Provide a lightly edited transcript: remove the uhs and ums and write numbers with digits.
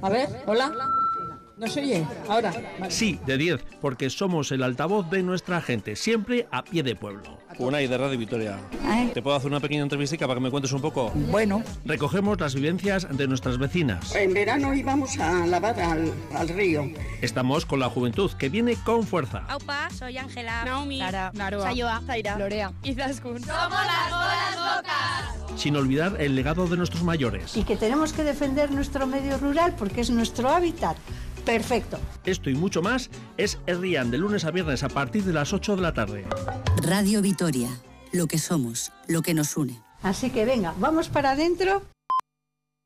A ver, hola. ¿No se oye? Ahora. Vale. Sí, de 10, porque somos el altavoz de nuestra gente, siempre a pie de pueblo. Unai, de Radio Vitoria. ¿Te puedo hacer una pequeña entrevista para que me cuentes un poco? Bueno. Recogemos las vivencias de nuestras vecinas. En verano íbamos a lavar al río. Estamos con la juventud, que viene con fuerza. Aupa, soy Ángela, Naomi, Sara, Naroa, Sayoa, Zaira, Lorea, Izaskun. ¡Somos las bolas locas! Sin olvidar el legado de nuestros mayores. Y que tenemos que defender nuestro medio rural porque es nuestro hábitat. Perfecto. Esto y mucho más es Herrian, de lunes a viernes a partir de las 8 de la tarde. Radio Vitoria, lo que somos, lo que nos une. Así que venga, vamos para adentro.